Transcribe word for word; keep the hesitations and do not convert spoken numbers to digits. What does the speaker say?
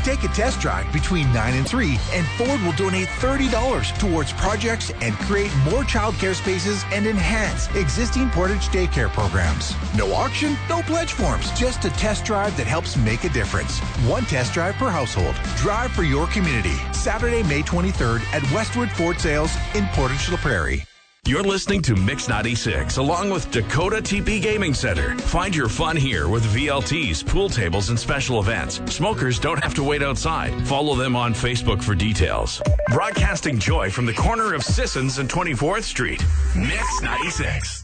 Take a test drive between nine and three, and Ford will donate thirty dollars towards projects and create more child care spaces and enhance existing Portage daycare programs. No auction, no pledge forms, just a test drive that helps make a difference. One test drive per household. Drive for your community. Saturday, May twenty-third at Westwood Ford Sales in Portage La Prairie. You're listening to Mix ninety-six along with Dakota T P Gaming Center. Find your fun here with V L Ts, pool tables, and special events. Smokers don't have to wait outside. Follow them on Facebook for details. Broadcasting joy from the corner of Sissons and twenty-fourth Street. Mix ninety-six.